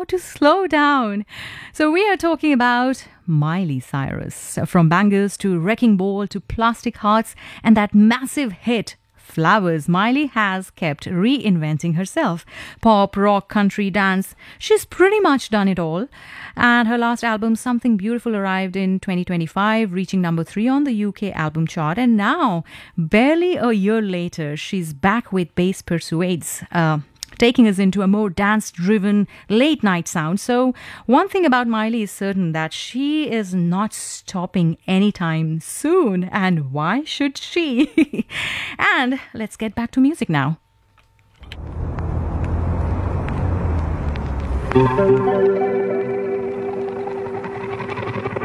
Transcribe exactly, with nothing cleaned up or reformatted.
to slow down. So we are talking about Miley Cyrus. From bangers to Wrecking Ball to Plastic Hearts and that massive hit Flowers, Miley has kept reinventing herself. Pop, rock, country, dance. She's pretty much done it all. And her last album, Something Beautiful, arrived in twenty twenty-five, reaching number three on the U K album chart. And now, barely a year later, she's back with Bass Persuades, uh, taking us into a more dance-driven late-night sound. So one thing about Miley is certain, that she is not stopping anytime soon. And why should she? And let's get back to music now.